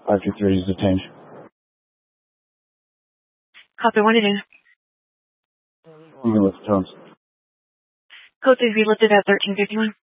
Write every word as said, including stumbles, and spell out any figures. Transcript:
five two three is detained. Copy, one to do. I'm going to lift the tones. Code three, be lifted at thirteen fifty-one.